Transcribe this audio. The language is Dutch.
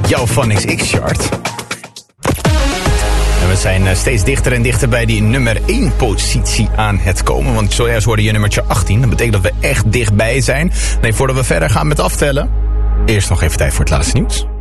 jouw Phonics X-chart. En we zijn steeds dichter en dichter bij die nummer 1 positie aan het komen. Want zojuist hoorde je nummertje 18. Dat betekent dat we echt dichtbij zijn. Nee, voordat we verder gaan met aftellen, eerst nog even tijd voor het laatste nieuws.